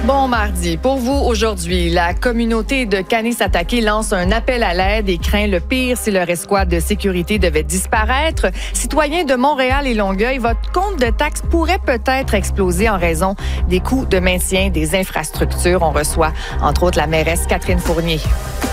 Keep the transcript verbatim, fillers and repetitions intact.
Bon mardi. Pour vous, aujourd'hui, la communauté de Kanesatake lance un appel à l'aide et craint le pire si leur escouade de sécurité devait disparaître. Citoyens de Montréal et Longueuil, votre compte de taxes pourrait peut-être exploser en raison des coûts de maintien des infrastructures. On reçoit, entre autres, la mairesse Catherine Fournier.